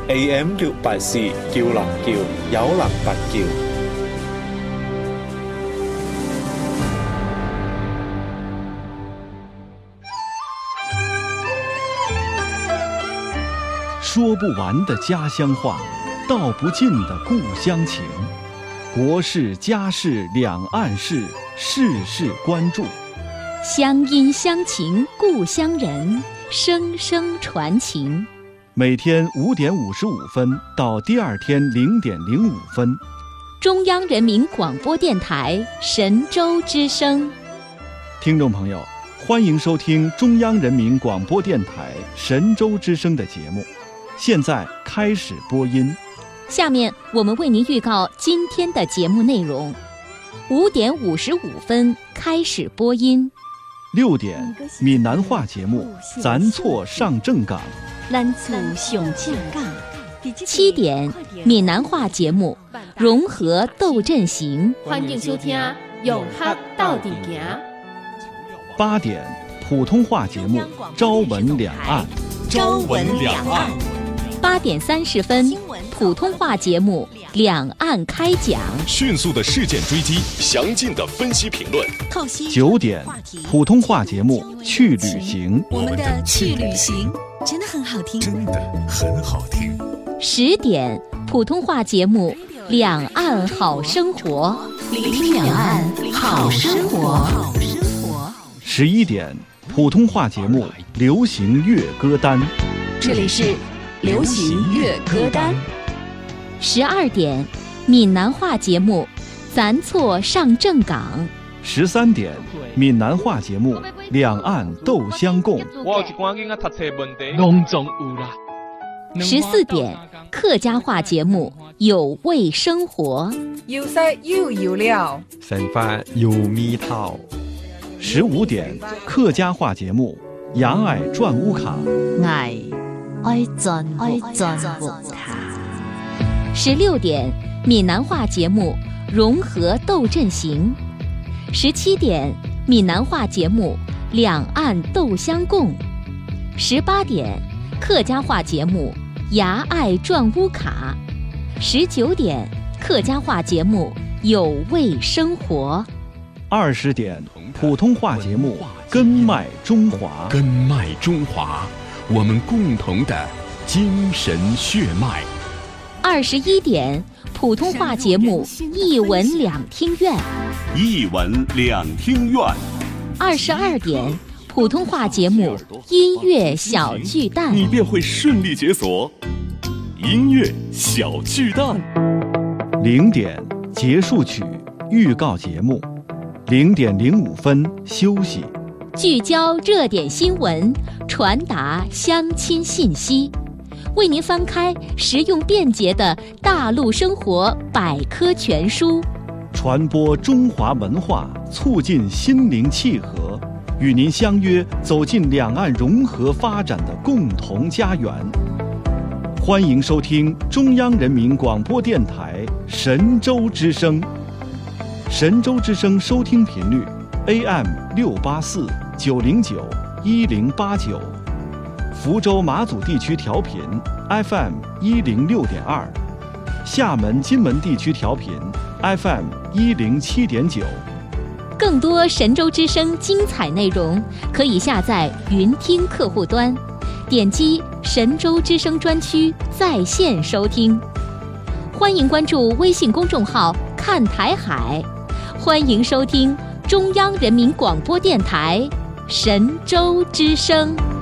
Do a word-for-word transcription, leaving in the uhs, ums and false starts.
A M 六八四叫人叫有人白叫。 说不完的家乡话，道不尽的故乡情，国事家事两岸事，事事关注。 乡音乡情故乡人，声声传情。 每天五点五十五分到第二天零点零五分， 中央人民广播电台神州之声。 听众朋友，欢迎收听中央人民广播电台神州之声的节目。现在开始播音。 下面我们为您预告今天的节目内容：五点五十五分开始播音。 六点，闽南话节目《咱错上正港》。 咱错上正港。七点，闽南话节目《融合斗阵行》。 欢迎收听《永和到底行》。 八点，普通话节目《朝闻两岸》。 朝闻两岸。 八点三十分，普通话节目《两岸开讲》， 迅速的事件追击，详尽的分析评论。 九点，普通话节目《去旅行》， 我们的去旅行真的很好听， 真的很好听。 十点，普通话节目《两岸好生活》， 聆听两岸好生活。 十一点，普通话节目《流行乐歌单》， 这里是流行乐歌单。 十二点，闽南话节目《咱错上正港》。 十三点，闽南话节目《两岸斗相共》。 十四点，客家话节目《有味生活》。 有色又有料， 生活有味道。 十五点，客家话节目《牙爱转乌卡》。 爱爱转爱转乌卡。 十六点，闽南话节目《融合斗阵行》。十七点，闽南话节目《两岸斗相共》。十八点，客家话节目《牙爱转乌卡》。十九点，客家话节目《有味生活》。 二十点，普通话节目《根脉中华》。 根脉中华，我们共同的精神血脉。 二十一点，普通话节目《一文两听院》。 一文两听院。 二十二点，普通话节目《音乐小巨蛋》。 你便会顺利解锁音乐小巨蛋。 零点，结束曲预告节目。零点零五分休息。 聚焦热点新闻，传达乡亲信息，为您翻开实用便捷的大陆生活百科全书， 传播中华文化，促进心灵契合，与您相约走进两岸融合发展的共同家园。欢迎收听中央人民广播电台神州之声。神州之声收听频率 A M 六八四九零九一零八九，福州马祖地区调频 F M 一零六点二，厦门金门地区调频 F M 一零七点九。 更多神州之声精彩内容，可以下载云听客户端，点击神州之声专区在线收听。欢迎关注微信公众号看台海，欢迎收听中央人民广播电台神州之声。